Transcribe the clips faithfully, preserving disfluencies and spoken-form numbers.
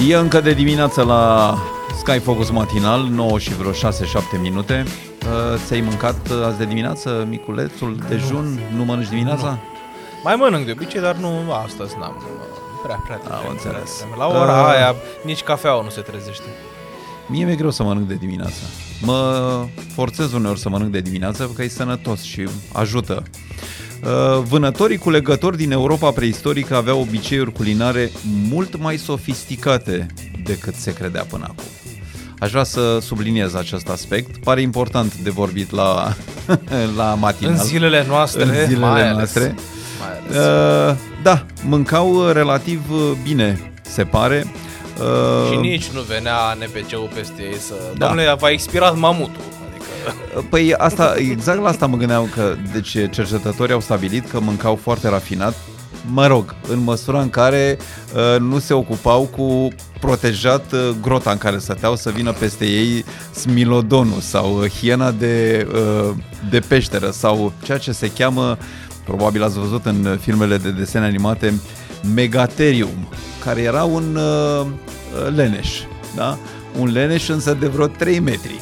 E încă de dimineață la Sky Focus matinal, nouă și vreo șase șapte minute. uh, Ți-ai mâncat azi de dimineață miculețul, dejun? Nu, nu mănânci dimineața? Nu. Mai mănânc de obicei, dar nu astăzi n-am. Prea, prea, prea, Am înțeles. La ora uh, aia nici cafeaua nu se trezește. Mie mi-e greu să mănânc de dimineață. Mă forțez uneori să mănânc de dimineață pentru că e sănătos și ajută. Vânătorii culegători din Europa preistorică aveau obiceiuri culinare mult mai sofisticate decât se credea până acum. Aș vrea să subliniez acest aspect. Pare important de vorbit la, la matinal. În zilele noastre. În zilele mai noastre. Ales, mai ales. Uh, da, mâncau relativ bine, se pare. Uh, și nici nu venea N P C-ul peste ei să... Da. Dom'le, v-a expirat mamutul. Păi asta, exact la asta mă gândeam, că deci cercetătorii au stabilit că mâncau foarte rafinat, mă rog, în măsura în care uh, nu se ocupau cu protejat uh, grota în care stăteau să vină peste ei smilodonul sau uh, hiena de, uh, de peșteră sau ceea ce se cheamă, probabil ați văzut în filmele de desene animate, Megatherium, care era un uh, leneș, da? Un leneș însă de vreo trei metri.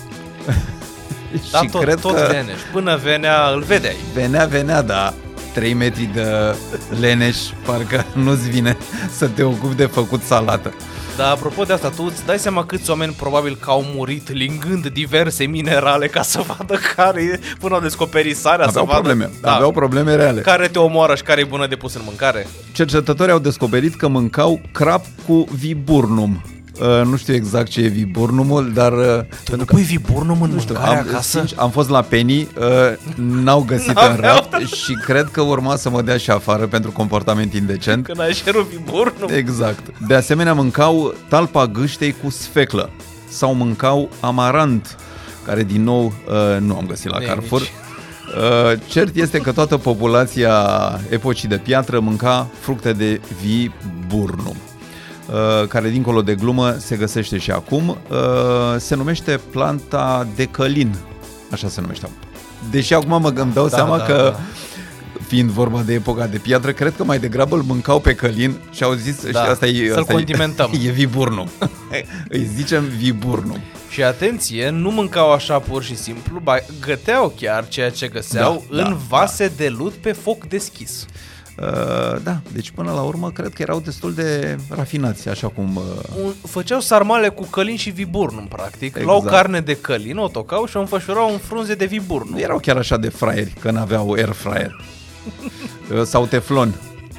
Da, și tot, cred tot că leneș. Până venea, îl vedeai. Venea, venea, dar trei metri de leneș, parcă nu-ți vine să te ocupi de făcut salată. Dar apropo de asta, tu îți dai seama câți oameni probabil că au murit lingând diverse minerale ca să vadă care e, până au descoperit sarea, aveau să vadă, probleme, da, aveau probleme reale. Care te omoară și care e bună de pus în mâncare. Cercetătorii au descoperit că mâncau crab cu viburnum. Uh, nu știu exact ce e viburnumul, dar... Uh, tu nu pui viburnum în mâncare am, acasă? Sincer, am fost la Penny, uh, n-au găsit în raft și cred că urma să mă dea și afară pentru comportament indecent. Când ai cerut viburnum? Exact. De asemenea, mâncau talpa gâștei cu sfeclă sau mâncau amarant, care din nou uh, nu am găsit la de Carrefour. Uh, cert este că toată populația epocii de piatră mânca fructe de viburnum, care dincolo de glumă se găsește și acum. Se numește planta de călin, așa se numește. Deși acum mă îmi dau da, seama da, că da. Fiind vorba de epoca de piatră, cred că mai degrabă îl mâncau pe călin și au zis, da, și asta e, să-l asta condimentăm. E, e viburnum. Îi zicem viburnum. Și atenție, nu mâncau așa pur și simplu, ba găteau chiar ceea ce găseau da, în da, vase da. de lut pe foc deschis. Uh, da, deci până la urmă cred că erau destul de rafinați, așa cum... Uh... Făceau sarmale cu călin și viburnum, practic. Exact. Luau carne de călin, o tocau și o înfășurau în frunze de viburnum. Nu erau chiar așa de fraieri, că n-aveau air fryer sau teflon.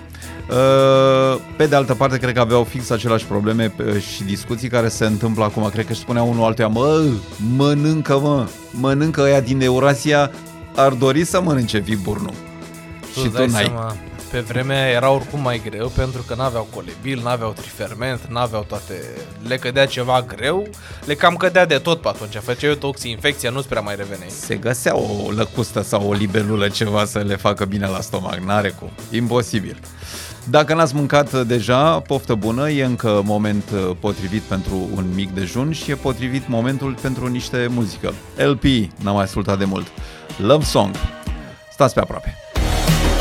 Uh, pe de altă parte, cred că aveau fix aceleași probleme și discuții care se întâmplă acum. Cred că își spunea unul altuia, mă, mănâncă, mă, mănâncă ăia din Eurasia, ar dori să mănânce viburnum. Tu și tu n-ai. Seama. Pe vremea era oricum mai greu, pentru că n-aveau colebil, n-aveau triferment, n-aveau toate... Le cădea ceva greu, le cam cădea de tot pe atunci. Făceai o toxi-infecția, nu-ți prea mai reveneai. Se găsea o lăcustă sau o libelulă, ceva să le facă bine la stomac, n-are cum, imposibil. Dacă n-ați mâncat deja, poftă bună, e încă moment potrivit pentru un mic dejun și e potrivit momentul pentru niște muzică. L P, n-am mai ascultat de mult. Love Song. Stați pe aproape.